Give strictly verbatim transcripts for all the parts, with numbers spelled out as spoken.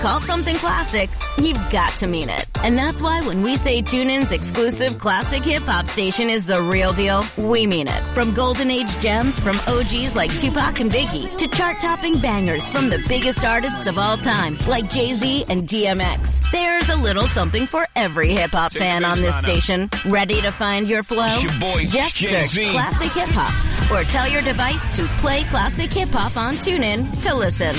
call something classic, you've got to mean it. And that's why when we say TuneIn's exclusive classic hip-hop station is the real deal, we mean it. From golden age gems from O Gs like Tupac and Biggie to chart-topping bangers from the biggest artists of all time like Jay-Z and D M X. There's a little something for every hip-hop fan on this station. Ready to find your flow? Your boy, Just Jay-Z. search Classic Hip Hop or tell your device to play Classic Hip Hop on TuneIn to listen.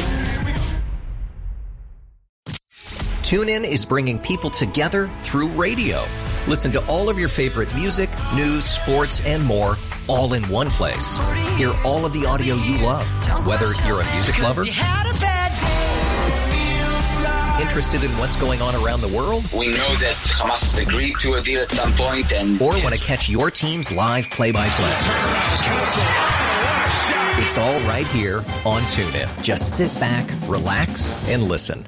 TuneIn is bringing people together through radio. Listen to all of your favorite music, news, sports, and more all in one place. Hear all of the audio you love, whether you're a music lover, interested in what's going on around the world, we know that Hamas has agreed to a deal at some point, and or want to catch your team's live play-by-play. It's all right here on TuneIn. Just sit back, relax, and listen.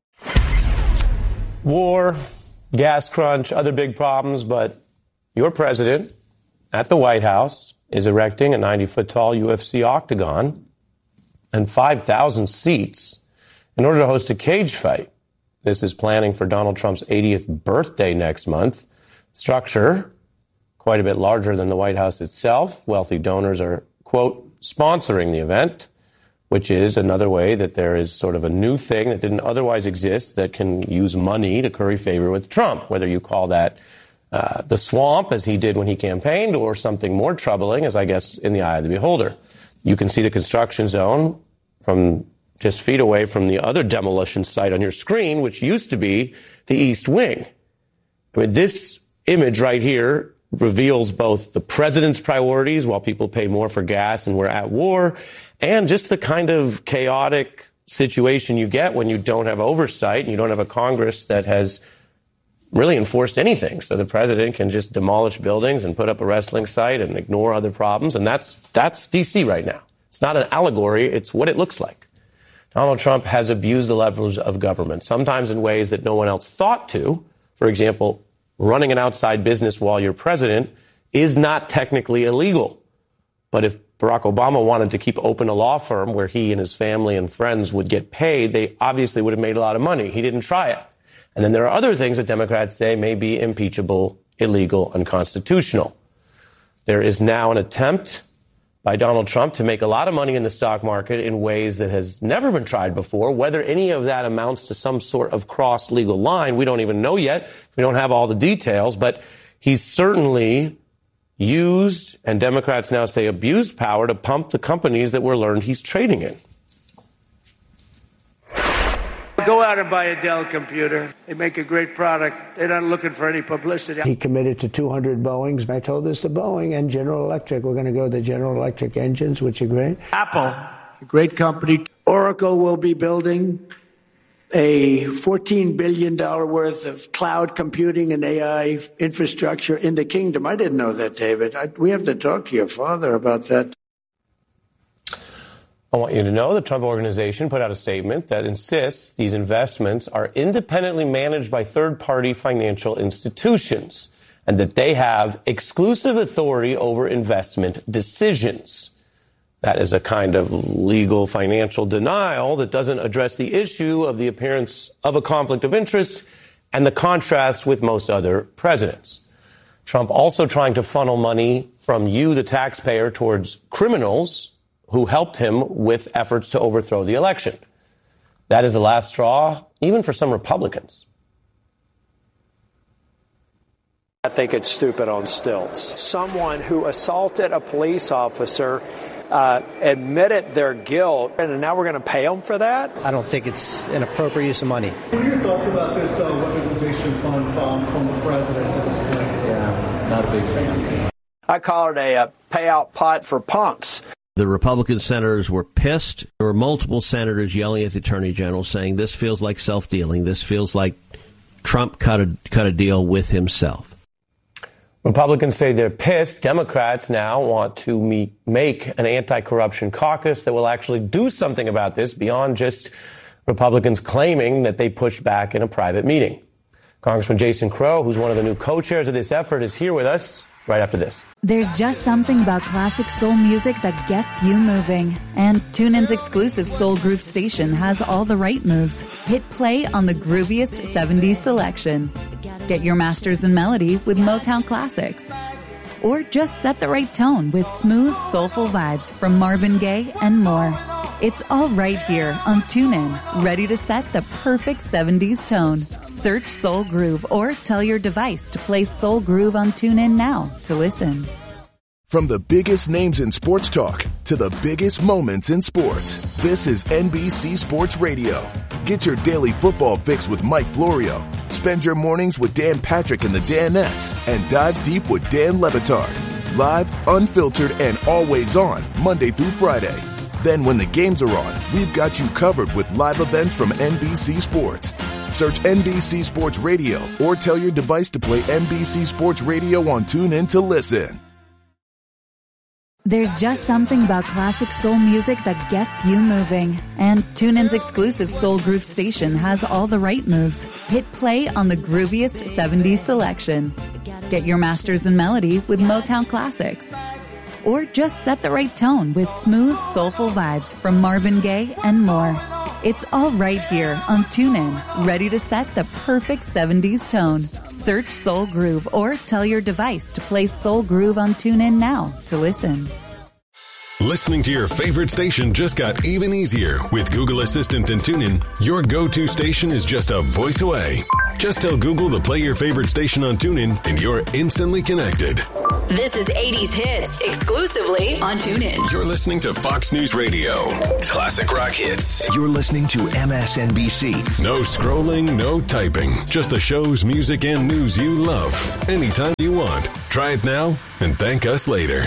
War, gas crunch, other big problems, but your president at the White House is erecting a ninety-foot tall U F C octagon and five thousand seats in order to host a cage fight. This is planning for Donald Trump's eightieth birthday next month. Structure, quite a bit larger than the White House itself. Wealthy donors are, quote, sponsoring the event, which is another way that there is sort of a new thing that didn't otherwise exist that can use money to curry favor with Trump, whether you call that uh, the swamp, as he did when he campaigned, or something more troubling, as I guess in the eye of the beholder. You can see the construction zone from just feet away from the other demolition site on your screen, which used to be the East Wing. I mean, this image right here reveals both the president's priorities while people pay more for gas and we're at war, and just the kind of chaotic situation you get when you don't have oversight and you don't have a Congress that has really enforced anything. So the president can just demolish buildings and put up a wrestling site and ignore other problems. And that's that's D C right now. It's not an allegory. It's what it looks like. Donald Trump has abused the levers of government, sometimes in ways that no one else thought to. For example, running an outside business while you're president is not technically illegal. But if Barack Obama wanted to keep open a law firm where he and his family and friends would get paid, they obviously would have made a lot of money. He didn't try it. And then there are other things that Democrats say may be impeachable, illegal, unconstitutional. There is now an attempt by Donald Trump to make a lot of money in the stock market in ways that has never been tried before. Whether any of that amounts to some sort of crossed legal line, we don't even know yet. We don't have all the details, but he's certainly used, and Democrats now say abused, power to pump the companies that we're learned he's trading in. Go out and buy a Dell computer. They make a great product. They're not looking for any publicity. He committed to two hundred Boeings. I told this to Boeing and General Electric. We're going to go with the General Electric engines, which are great. Apple, a great company. Oracle will be building a fourteen billion dollars worth of cloud computing and A I infrastructure in the kingdom. I didn't know that, David. I, we have to talk to your father about that. I want you to know the Trump Organization put out a statement that insists these investments are independently managed by third-party financial institutions and that they have exclusive authority over investment decisions. That is a kind of legal financial denial that doesn't address the issue of the appearance of a conflict of interest and the contrast with most other presidents. Trump also trying to funnel money from you, the taxpayer, towards criminals who helped him with efforts to overthrow the election. That is the last straw, even for some Republicans. I think it's stupid on stilts. Someone who assaulted a police officer uh, admitted their guilt, and now we're going to pay them for that? I don't think it's an appropriate use of money. What are your thoughts about this uh, weaponization fund um, from the president at this point? Yeah, not a big fan. I call it a, a payout pot for punks. The Republican senators were pissed. There were multiple senators yelling at the attorney general saying this feels like self-dealing. This feels like Trump cut a, cut a deal with himself. Republicans say they're pissed. Democrats now want to meet, make an anti-corruption caucus that will actually do something about this beyond just Republicans claiming that they pushed back in a private meeting. Congressman Jason Crow, who's one of the new co-chairs of this effort, is here with us. right after this. There's just something about classic soul music that gets you moving. And TuneIn's exclusive Soul Groove station has all the right moves. Hit play on the grooviest seventies selection. Get your masters in melody with Motown Classics. Or just set the right tone with smooth, soulful vibes from Marvin Gaye and more. It's all right here on TuneIn, ready to set the perfect seventies tone. Search Soul Groove or tell your device to play Soul Groove on TuneIn now to listen. From the biggest names in sports talk to the biggest moments in sports, this is N B C Sports Radio. Get your daily football fix with Mike Florio. Spend your mornings with Dan Patrick and the Danettes and dive deep with Dan Le Batard. Live, unfiltered, and always on Monday through Friday. Then when the games are on, we've got you covered with live events from N B C Sports. Search N B C Sports Radio or tell your device to play N B C Sports Radio on TuneIn to listen. There's just something about classic soul music that gets you moving. And TuneIn's exclusive Soul Groove station has all the right moves. Hit play on the grooviest seventies selection. Get your masters in melody with Motown Classics. Or just set the right tone with smooth, soulful vibes from Marvin Gaye and more. It's all right here on TuneIn, ready to set the perfect seventies tone. Search Soul Groove or tell your device to play Soul Groove on TuneIn now to listen. Listening to your favorite station just got even easier with Google Assistant and TuneIn. Your go-to station is just a voice away. Just tell Google to play your favorite station on TuneIn and you're instantly connected. This is eighties Hits, exclusively on TuneIn. You're listening to Fox News Radio. Classic rock hits. You're listening to M S N B C. No scrolling, no typing. Just the shows, music, and news you love. Anytime you want. Try it now and thank us later.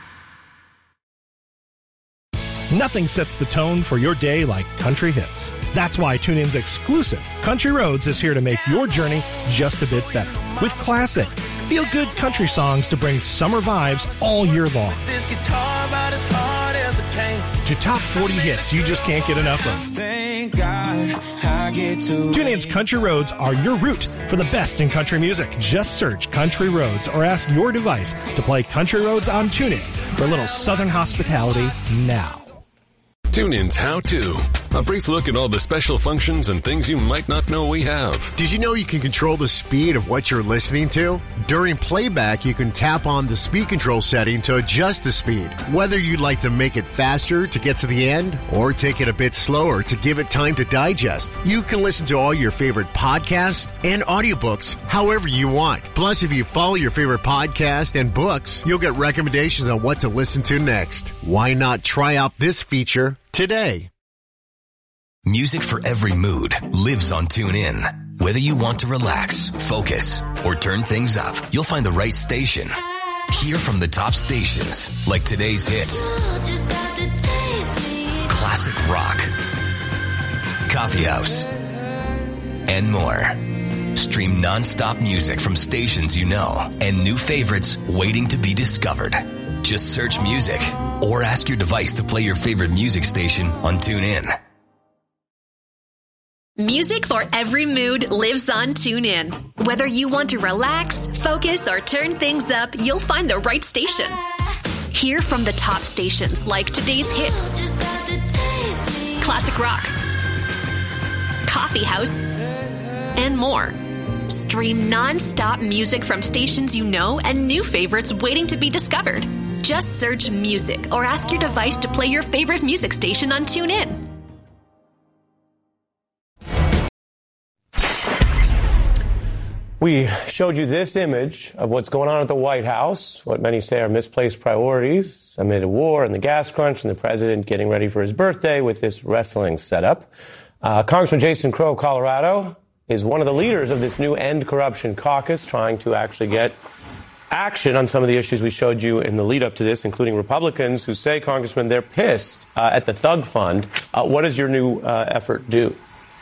Nothing sets the tone for your day like country hits. That's why TuneIn's exclusive Country Roads is here to make your journey just a bit better. With classic, feel-good country songs to bring summer vibes all year long. This guitar about as hard as it can. To top forty hits you just can't get enough of. Thank God I get to TuneIn's Country Roads are your route for the best in country music. Just search Country Roads or ask your device to play Country Roads on TuneIn for a little southern hospitality now. TuneIn's How To. A brief look at all the special functions and things you might not know we have. Did you know you can control the speed of what you're listening to? During playback, you can tap on the speed control setting to adjust the speed. Whether you'd like to make it faster to get to the end or take it a bit slower to give it time to digest, you can listen to all your favorite podcasts and audiobooks however you want. Plus, if you follow your favorite podcast and books, you'll get recommendations on what to listen to next. Why not try out this feature today? Music for every mood lives on TuneIn. Whether you want to relax, focus, or turn things up, you'll find the right station. Hear from the top stations like today's hits, classic rock, coffee house, and more. Stream non-stop music from stations you know and new favorites waiting to be discovered. Just search music or ask your device to play your favorite music station on TuneIn. Music for every mood lives on TuneIn. Whether you want to relax, focus, or turn things up, you'll find the right station. Hear from the top stations like today's hits, classic rock, coffee house, and more. Stream non-stop music from stations you know and new favorites waiting to be discovered. Just search music or ask your device to play your favorite music station on TuneIn. We showed you this image of what's going on at the White House, what many say are misplaced priorities amid a war and the gas crunch and the president getting ready for his birthday with this wrestling setup. Uh, Congressman Jason Crow of Colorado is one of the leaders of this new End Corruption Caucus, trying to actually get action on some of the issues we showed you in the lead up to this, including Republicans who say, Congressman, they're pissed uh, at the Thug Fund. Uh, what does your new uh, effort do?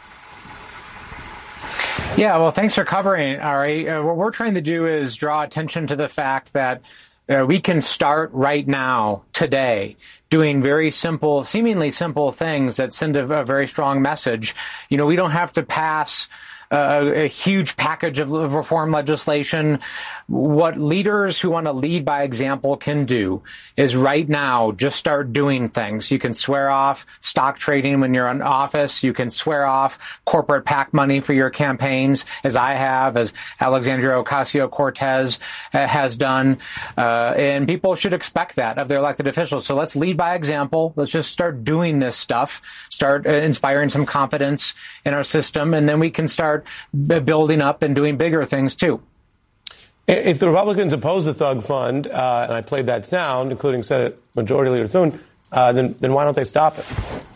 Yeah, well, thanks for covering it, Ari. Uh, what we're trying to do is draw attention to the fact that uh, we can start right now, today, doing very simple, seemingly simple things that send a, a very strong message. You know, we don't have to pass a, a huge package of reform legislation. What leaders who want to lead by example can do is right now just start doing things. You can swear off stock trading when you're in office. You can swear off corporate PAC money for your campaigns, as I have, as Alexandria Ocasio-Cortez uh, has done. Uh, and people should expect that of their elected officials. So let's lead by example. Let's just start doing this stuff, start uh, inspiring some confidence in our system, and then we can start b- building up and doing bigger things too. If the Republicans oppose the Thug Fund, uh, and I played that sound, including Senate Majority Leader Thune, uh, then, then why don't they stop it?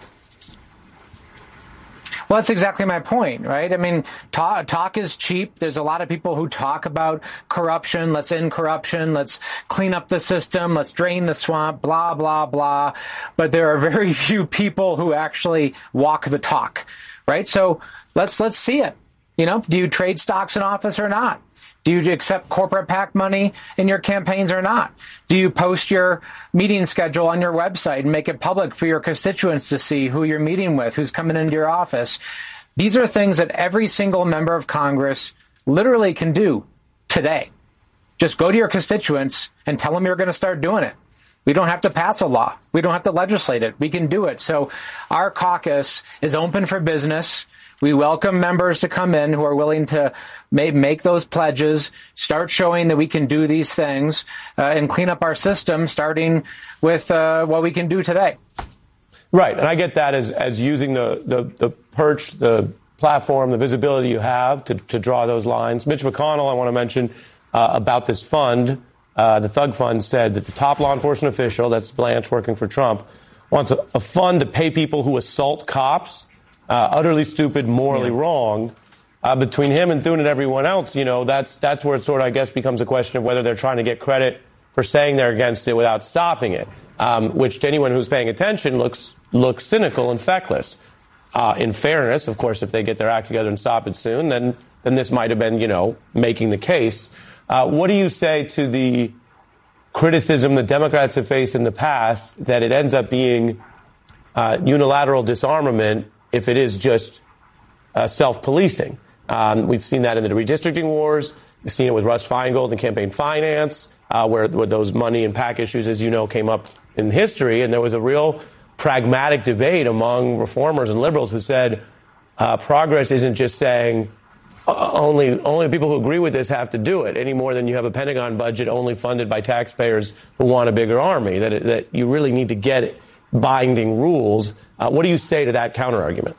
Well, that's exactly my point, right? I mean, talk, talk is cheap. There's a lot of people who talk about corruption. Let's end corruption. Let's clean up the system. Let's drain the swamp, blah, blah, blah. But there are very few people who actually walk the talk, right? So let's let's see it. You know, do you trade stocks in office or not? Do you accept corporate PAC money in your campaigns or not? Do you post your meeting schedule on your website and make it public for your constituents to see who you're meeting with, who's coming into your office? These are things that every single member of Congress literally can do today. Just go to your constituents and tell them you're going to start doing it. We don't have to pass a law. We don't have to legislate it. We can do it. So our caucus is open for business. We welcome members to come in who are willing to make, make those pledges, start showing that we can do these things, uh, and clean up our system, starting with uh, what we can do today. Right, and I get that as, as using the, the, the perch, the platform, the visibility you have to, to draw those lines. Mitch McConnell, I want to mention uh, about this fund, uh, the Thug Fund, said that the top law enforcement official, that's Blanche working for Trump, wants a, a fund to pay people who assault cops. Uh, utterly stupid, morally yeah. wrong. Uh, between him and Thune and everyone else, you know, that's that's where it sort of, I guess, becomes a question of whether they're trying to get credit for saying they're against it without stopping it, um, which to anyone who's paying attention looks looks cynical and feckless. Uh, in fairness, of course, if they get their act together and stop it soon, then then this might have been, you know, making the case. Uh, what do you say to the criticism the Democrats have faced in the past that it ends up being uh, unilateral disarmament if it is just uh, self-policing? Um, we've seen that in the redistricting wars. We've seen it with Russ Feingold and campaign finance, uh, where, where those money and PAC issues, as you know, came up in history. And there was a real pragmatic debate among reformers and liberals who said uh, progress isn't just saying uh, only only people who agree with this have to do it, any more than you have a Pentagon budget only funded by taxpayers who want a bigger army, that, that you really need to get binding rules. Uh, what do you say to that counter-argument?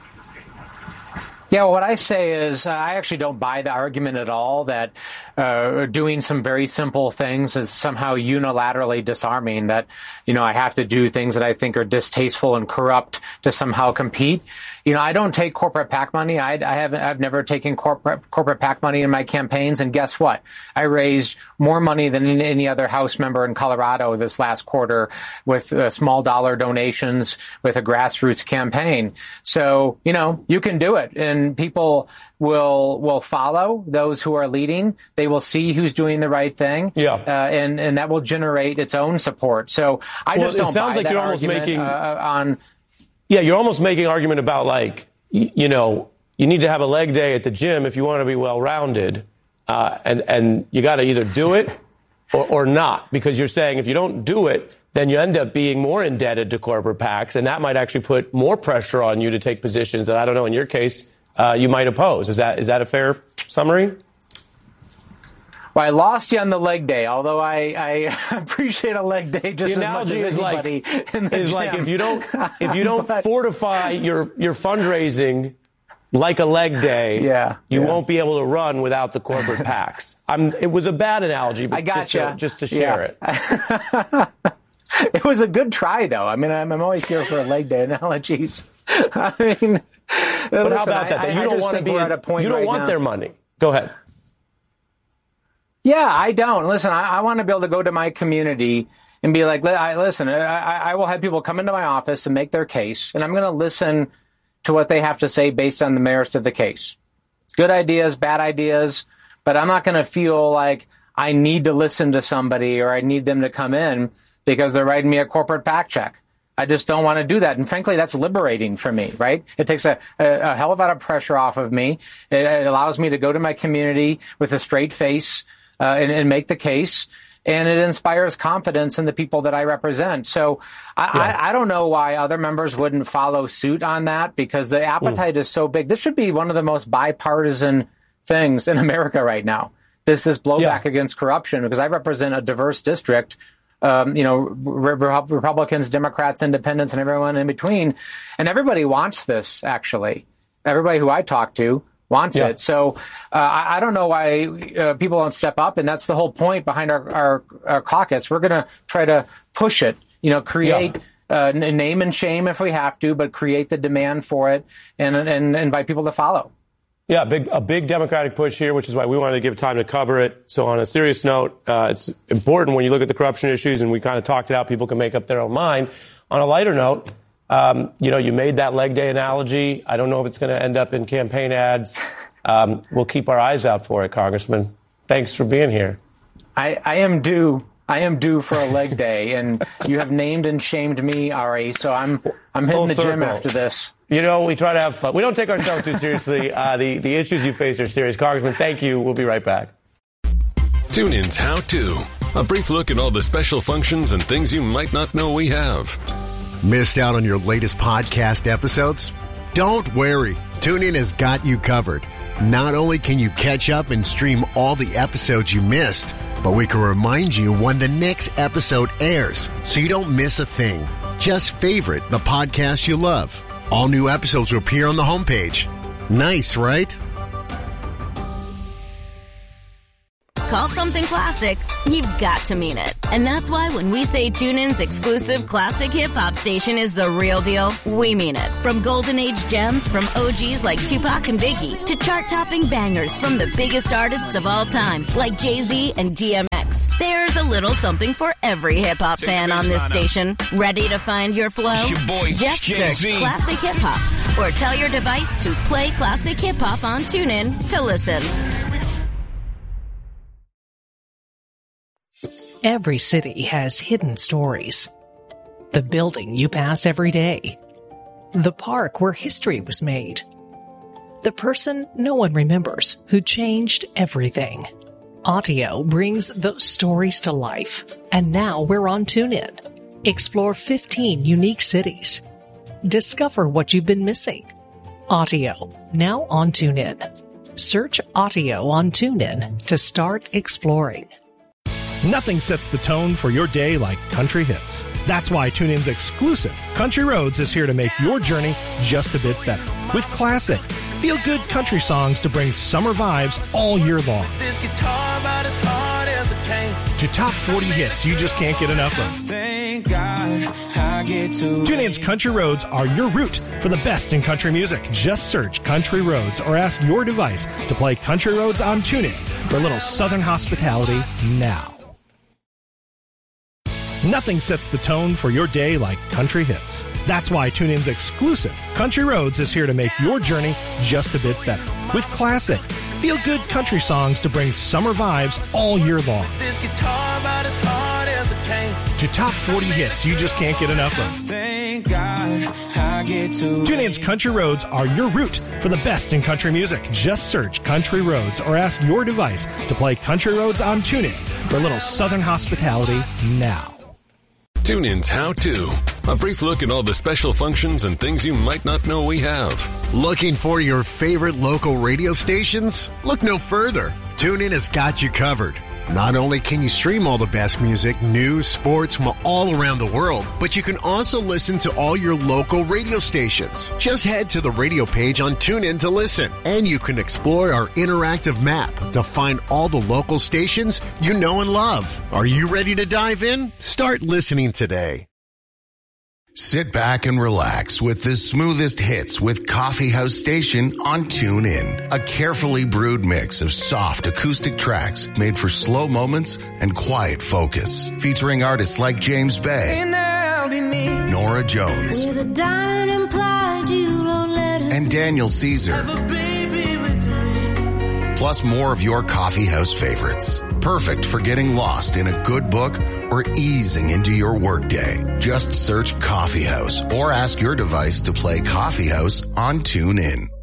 Yeah, well, what I say is uh, I actually don't buy the argument at all that uh, doing some very simple things is somehow unilaterally disarming, that, you know, I have to do things that I think are distasteful and corrupt to somehow compete. You know, I don't take corporate PAC money. I, I haven't, I've never taken corporate, corporate PAC money in my campaigns. And guess what? I raised more money than any other House member in Colorado this last quarter with uh, small dollar donations with a grassroots campaign. So, you know, you can do it, and people will, will follow those who are leading. They will see who's doing the right thing. Yeah. Uh, and, and that will generate its own support. So I well, just don't it sounds buy like that you're almost argument, making uh, on. Yeah, you're almost making an argument about, like, you know, you need to have a leg day at the gym if you want to be well-rounded, uh, and, and you got to either do it or, or not, because you're saying if you don't do it, then you end up being more indebted to corporate PACs, and that might actually put more pressure on you to take positions that, I don't know, in your case, uh, you might oppose. Is that is that a fair summary? Well, I lost you on the leg day, although I, I appreciate a leg day just the as much as is anybody like, in the is gym. like if you don't if you don't but, fortify your your fundraising like a leg day, yeah, you yeah. won't be able to run without the corporate PACs. I'm, it was a bad analogy, but I got just, to, just to share yeah. it. It was a good try, though. I mean, I'm, I'm always here for leg day analogies. I mean, but listen, how about that? I, you I don't want to be at a point. You don't right want now. their money. Go ahead. Yeah, I don't. Listen, I, I want to be able to go to my community and be like, I, listen, I, I will have people come into my office and make their case, and I'm going to listen to what they have to say based on the merits of the case. Good ideas, bad ideas, but I'm not going to feel like I need to listen to somebody or I need them to come in, because they're writing me a corporate PAC check. I just don't want to do that. And frankly, that's liberating for me, right? It takes a, a, a hell of a lot of pressure off of me. It, it allows me to go to my community with a straight face uh, and, and make the case. And it inspires confidence in the people that I represent. So I, yeah. I, I don't know why other members wouldn't follow suit on that, because the appetite mm. is so big. This should be one of the most bipartisan things in America right now. This this blowback yeah. against corruption, because I represent a diverse district. Um, you know, re- Republicans, Democrats, Independents, and everyone in between. And everybody wants this, actually. Everybody who I talk to wants yeah. it. So uh, I, I don't know why uh, people don't step up. And that's the whole point behind our, our, our caucus. We're going to try to push it, you know, create yeah. uh, n- name and shame if we have to, but create the demand for it and, and, and invite people to follow. Yeah, big, a big Democratic push here, which is why we wanted to give time to cover it. So on a serious note, uh, it's important when you look at the corruption issues, and we kind of talked it out, people can make up their own mind. On a lighter note, um, you know, you made that leg day analogy. I don't know if it's going to end up in campaign ads. Um, we'll keep our eyes out for it, Congressman. Thanks for being here. I, I am due. I am due for a leg day, and you have named and shamed me, Ari, so I'm I'm hitting the gym after this. You know, we try to have fun. We don't take ourselves too seriously. Uh, the, the issues you face are serious. Congressman, thank you. We'll be right back. TuneIn's How To. A brief look at all the special functions and things you might not know we have. Missed out on your latest podcast episodes? Don't worry. TuneIn has got you covered. Not only can you catch up and stream all the episodes you missed, but we can remind you when the next episode airs, so you don't miss a thing. Just favorite the podcast you love. All new episodes will appear on the homepage. Nice, right? Call something classic, you've got to mean it. And that's why when we say TuneIn's exclusive classic hip-hop station is the real deal, we mean it. From golden age gems from O Gs like Tupac and Biggie to chart-topping bangers from the biggest artists of all time like Jay-Z and D M X. There's a little something for every hip-hop fan on this station. Ready to find your flow? It's your boy, Just Jay-Z. search Classic Hip Hop or tell your device to play Classic Hip Hop on TuneIn to listen. Every city has hidden stories. The building you pass every day. The park where history was made. The person no one remembers who changed everything. Audio brings those stories to life. And now we're on TuneIn. Explore fifteen unique cities. Discover what you've been missing. Audio, now on TuneIn. Search Audio on TuneIn to start exploring. Nothing sets the tone for your day like country hits. That's why TuneIn's exclusive Country Roads is here to make your journey just a bit better. With classic, feel-good country songs to bring summer vibes all year long. This guitar about as hard as it came. To top forty hits you just can't get enough of. Thank God I get to TuneIn's Country Roads are your route for the best in country music. Just search Country Roads or ask your device to play Country Roads on TuneIn for a little southern hospitality now. Nothing sets the tone for your day like country hits. That's why TuneIn's exclusive Country Roads is here to make your journey just a bit better. With classic, feel-good country songs to bring summer vibes all year long. This guitar about as hard as it came. To top forty hits you just can't get enough of. Thank God I get to TuneIn's Country Roads are your route for the best in country music. Just search Country Roads or ask your device to play Country Roads on TuneIn for a little southern hospitality now. TuneIn's How To. A brief look at all the special functions and things you might not know we have. Looking for your favorite local radio stations? Look no further. TuneIn has got you covered. Not only can you stream all the best music, news, sports from all around the world, but you can also listen to all your local radio stations. Just head to the radio page on TuneIn to listen, and you can explore our interactive map to find all the local stations you know and love. Are you ready to dive in? Start listening today. Sit back and relax with the smoothest hits with Coffee House Station on TuneIn. A carefully brewed mix of soft acoustic tracks made for slow moments and quiet focus. Featuring artists like James Bay, Nora Jones, and Daniel Caesar. plus more of your coffee house favorites. Perfect for getting lost in a good book or easing into your workday. Just search Coffee House or ask your device to play Coffee House on TuneIn.